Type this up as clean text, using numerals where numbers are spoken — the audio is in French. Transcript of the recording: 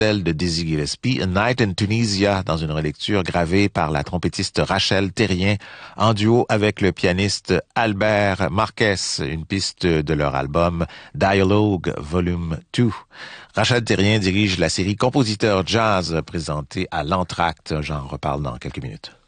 de Dizzy Gillespie, A Night in Tunisia, dans une relecture gravée par la trompettiste Rachel Terrien, en duo avec le pianiste Albert Marquez, une piste de leur album Dialogue Volume 2. Rachel Terrien dirige la série Compositeur Jazz présentée à l'Entracte. J'en reparle dans quelques minutes.